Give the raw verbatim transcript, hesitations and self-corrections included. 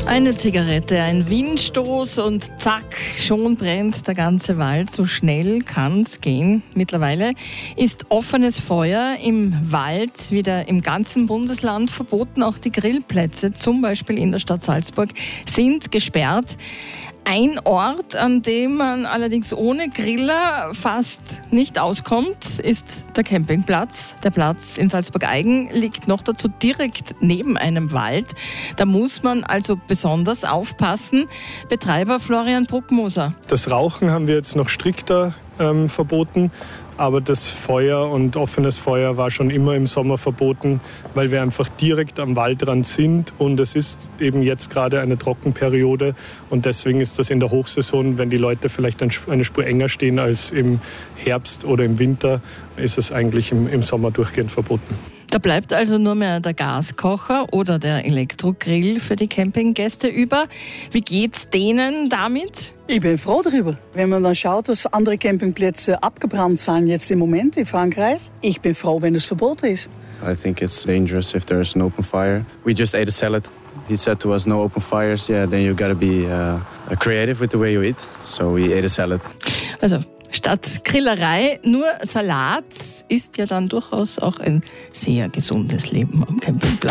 Eine Zigarette, ein Windstoß und zack, schon brennt der ganze Wald. So schnell kann es gehen. Mittlerweile ist offenes Feuer im Wald wieder im ganzen Bundesland verboten. Auch die Grillplätze, zum Beispiel in der Stadt Salzburg, sind gesperrt. Ein Ort, an dem man allerdings ohne Griller fast nicht auskommt, ist der Campingplatz. Der Platz in Salzburg-Eigen liegt noch dazu direkt neben einem Wald. Da muss man also besonders aufpassen. Betreiber Florian Bruckmoser. Das Rauchen haben wir jetzt noch strikter ähm, verboten. Aber das Feuer und offenes Feuer war schon immer im Sommer verboten, weil wir einfach direkt am Waldrand sind. Und es ist eben jetzt gerade eine Trockenperiode. Und deswegen ist das in der Hochsaison, wenn die Leute vielleicht eine Spur enger stehen als im Herbst oder im Winter, ist es eigentlich im, im Sommer durchgehend verboten. Da bleibt also nur mehr der Gaskocher oder der Elektrogrill für die Campinggäste über. Wie geht's denen damit? Ich bin froh darüber. Wenn man dann schaut, dass andere Campingplätze abgebrannt sind jetzt im Moment in Frankreich, ich bin froh, wenn es verboten ist. I think it's dangerous if there's an open fire. We just ate a salad. He said to us, no open fires. Yeah, then you gotta be uh, creative with the way you eat. So we ate a salad. Also statt Grillerei nur Salat ist ja dann durchaus auch ein sehr gesundes Leben am Campingplatz.